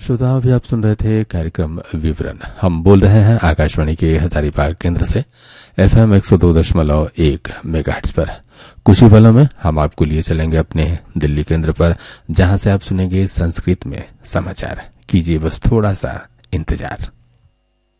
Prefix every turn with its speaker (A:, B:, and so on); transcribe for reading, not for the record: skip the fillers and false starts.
A: श्रोताओं, अभी आप सुन रहे थे कार्यक्रम विवरण। हम बोल रहे हैं आकाशवाणी के हजारीबाग केंद्र से FM 102.1 मेगाहर्ट्ज पर। कुछ ही पलों में हम आपको लिए चलेंगे अपने दिल्ली केंद्र पर, जहां से आप सुनेंगे संस्कृत में समाचार। कीजिए बस थोड़ा सा इंतजार।